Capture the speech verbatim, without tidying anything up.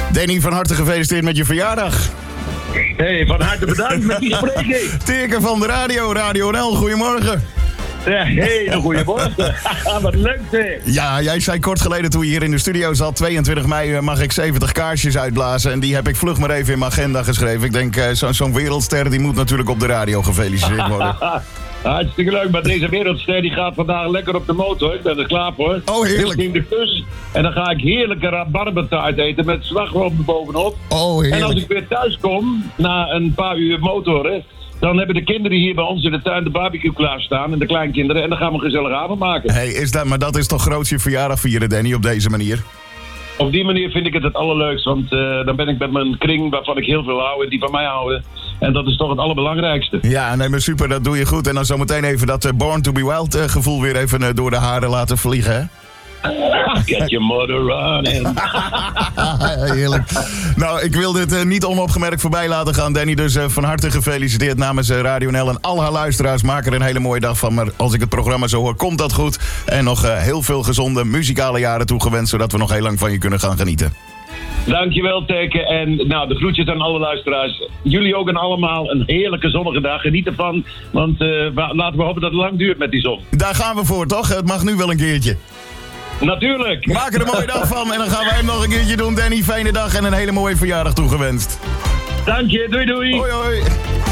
Danny, van harte gefeliciteerd met je verjaardag. Hey, van harte bedankt met die spreking. Teke van de radio, Radio N L, goedemorgen. Ja, hey, een goeiemorgen. Wat leuk zeg. Ja, jij zei kort geleden toen je hier in de studio zat, tweeëntwintig mei mag ik zeventig kaarsjes uitblazen. En die heb ik vlug maar even in mijn agenda geschreven. Ik denk, uh, zo, zo'n wereldster die moet natuurlijk op de radio gefeliciteerd worden. Hartstikke leuk, maar deze wereldster die gaat vandaag lekker op de motor. Ik ben er klaar voor. Oh, heerlijk. Ik neem de bus en dan ga ik heerlijke rabarbertaart eten met slagroom bovenop. Oh, heerlijk. En als ik weer thuis kom, na een paar uur motoren, dan hebben de kinderen hier bij ons in de tuin de barbecue klaarstaan en de kleinkinderen. En dan gaan we een gezellige avond maken. Hey, is dat, maar dat is toch groot je verjaardag vieren, Danny, op deze manier? Op die manier vind ik het het allerleukst, want uh, dan ben ik met mijn kring waarvan ik heel veel hou en die van mij houden. En dat is toch het allerbelangrijkste. Ja, nee, maar super, dat doe je goed. En dan zometeen even dat uh, Born to be Wild uh, gevoel weer even uh, door de haren laten vliegen, hè? Get your motor running. Heerlijk. Nou, ik wil dit uh, niet onopgemerkt voorbij laten gaan, Danny. Dus uh, van harte gefeliciteerd namens uh, Radio N L en al haar luisteraars. Maak er een hele mooie dag van. Maar als ik het programma zo hoor, komt dat goed. En nog uh, heel veel gezonde muzikale jaren toegewenst, zodat we nog heel lang van je kunnen gaan genieten. Dankjewel, Teke. En nou, de groetjes aan alle luisteraars. Jullie ook en allemaal een heerlijke zonnige dag. Geniet ervan, want uh, laten we hopen dat het lang duurt met die zon. Daar gaan we voor, toch? Het mag nu wel een keertje. Natuurlijk. Maak er een mooie dag van en dan gaan wij hem nog een keertje doen. Danny, fijne dag en een hele mooie verjaardag toegewenst. Dank je, doei doei. Hoi hoi.